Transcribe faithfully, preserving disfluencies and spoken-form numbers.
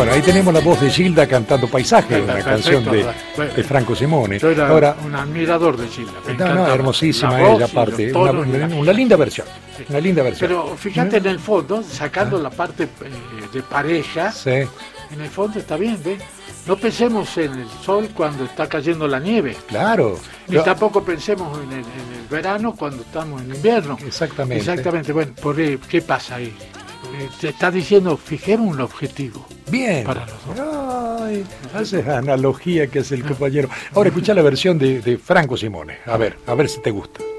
Bueno, ahí tenemos la voz de Gilda cantando Paisaje, una Perfecto, canción de, bueno, de Franco Simone. Yo era Ahora, un admirador de Gilda. me no, no, encantaba hermosísima la voz ella, y aparte. los Una, tonos y la- una linda versión. Sí. Una linda versión. Pero fíjate en el fondo, sacando la parte eh, de pareja, Sí, en el fondo está bien, ¿ves? No pensemos en el sol cuando está cayendo la nieve, claro. ni Yo- tampoco pensemos en el, en el verano cuando estamos en invierno. Exactamente. Exactamente, bueno, por ahí, ¿qué pasa ahí? Eh, Te está diciendo, fijemos un objetivo. Bien. Para los Ay, haces analogía que hace el compañero. Ahora escucha la versión de, de Franco Simone. A ver, a ver si te gusta.